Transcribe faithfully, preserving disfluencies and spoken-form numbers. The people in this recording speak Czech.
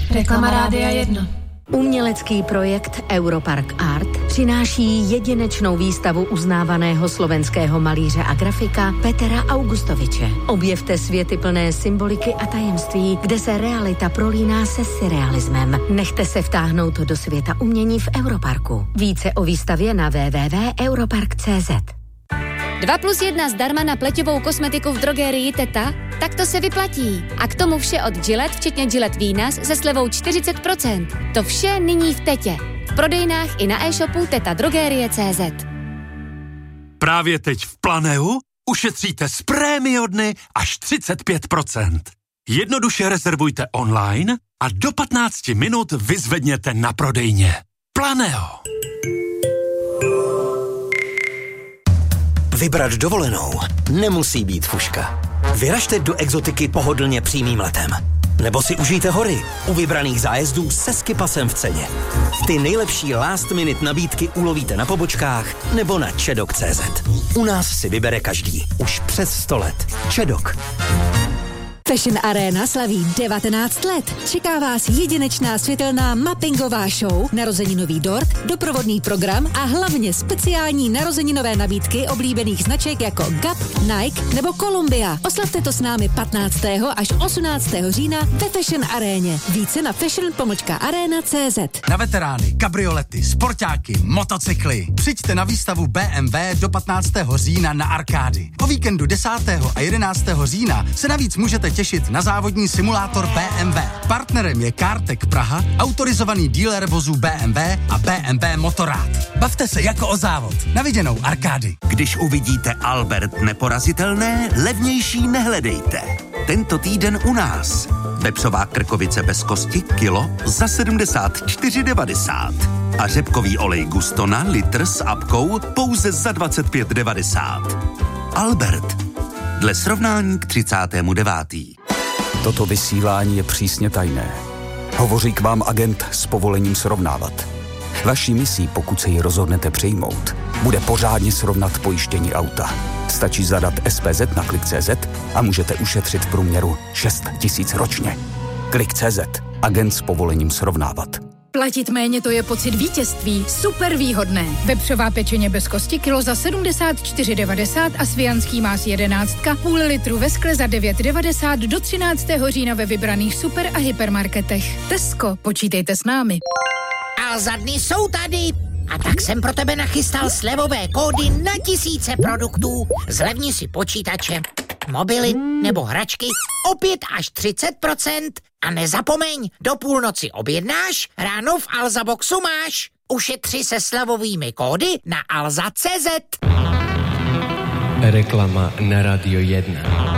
Reklama Rádia jedna. Umělecký projekt Europark Art přináší jedinečnou výstavu uznávaného slovenského malíře a grafika Petra Augustoviče. Objevte světy plné symboliky a tajemství, kde se realita prolíná se surrealismem. Nechte se vtáhnout do světa umění v Europarku. Více o výstavě na w w w tečka europark tečka c z. dva plus jedna zdarma na pleťovou kosmetiku v drogerii Teta? Tak to se vyplatí. A k tomu vše od Gillette, včetně Gillette Venus se slevou čtyřicet procent. To vše nyní v Tetě. V prodejnách i na e-shopu teta drogerie tečka cé zet. Právě teď v Planeu ušetříte z prémio dny až třicet pět procent. Jednoduše rezervujte online a do patnáct minut vyzvedněte na prodejně. Planeo. Vybrat dovolenou nemusí být fuška. Vyražte do exotiky pohodlně přímým letem. Nebo si užijte hory u vybraných zájezdů se skipasem v ceně. Ty nejlepší last minute nabídky ulovíte na pobočkách nebo na čedok tečka cé zet. U nás si vybere každý. Už přes sto let. Čedok. Fashion Arena slaví devatenáct let. Čeká vás jedinečná světelná mappingová show, narozeninový dort, doprovodný program a hlavně speciální narozeninové nabídky oblíbených značek jako Gap, Nike nebo Columbia. Oslavte to s námi patnáctého až osmnáctého října ve Fashion Aréně. Více na fashion pomlčka arena tečka cé zet. Na veterány, kabriolety, sportáky, motocykly. Přijďte na výstavu bé em vé do patnáctého října na Arkády. O víkendu desátého a jedenáctého října se navíc můžete těšit na závodní simulátor bé em vé. Partnerem je Kartek Praha, autorizovaný dealer vozů bé em vé a bé em vé Motorrad. Bavte se jako o závod. Na viděnou Arkády. Když uvidíte Albert neporazitelné, levnější nehledejte. Tento týden u nás. Vepřová krkovice bez kosti kilo za sedmdesát čtyři devadesát. A řepkový olej Gustona litr s apkou pouze za dvacet pět devadesát. Albert. Dle srovnání k třicátému devátému Toto vysílání je přísně tajné. Hovoří k vám agent s povolením srovnávat. Vaší misí, pokud se ji rozhodnete přijmout, bude pořádně srovnat pojištění auta. Stačí zadat es pé zet na klik tečka cé zet a můžete ušetřit v průměru šest tisíc ročně. klik tečka cé zet. Agent s povolením srovnávat. Platit méně, to je pocit vítězství. Super výhodné. Vepřová pečeně bez kosti kilo za sedmdesát čtyři devadesát a svijanský más jedenáctka půl litru ve skle za devět devadesát do třináctého října ve vybraných super a hypermarketech. Tesco, počítejte s námi. Alza dny jsou tady. A tak jsem pro tebe nachystal slevové kódy na tisíce produktů. Zlevni si počítače, mobily nebo hračky o pět až třicet procent. A nezapomeň, do půlnoci objednáš, ráno v Alza Boxu máš. Ušetři se slevovými kódy na alza tečka cé zet. Reklama na Radio jedna.